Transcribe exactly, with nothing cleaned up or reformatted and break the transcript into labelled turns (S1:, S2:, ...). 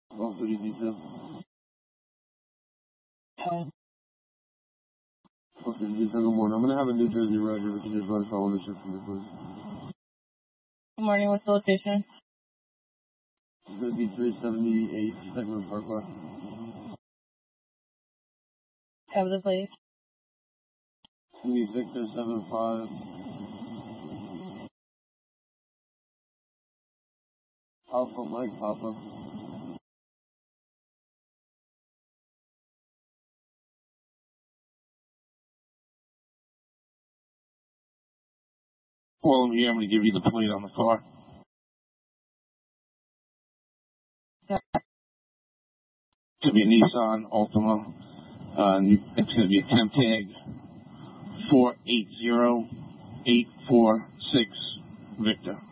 S1: twelve thirty detail.
S2: Okay.
S1: twelve thirty detail, good morning. I'm going to have a New Jersey Roger with you run for ownership for me, please.
S2: Good morning. What's the location?
S1: It's going to be three seventy-eight Segment Parkway.
S2: Have the place.
S1: It's going to be Victor seven five. Alpha Mike Papa.
S3: Well, I'm here. I'm going to give you the plate on the car.
S2: Yeah.
S3: It's going to be a Nissan Altima. Uh, it's going to be a temp tag four eight zero eight four six Victor.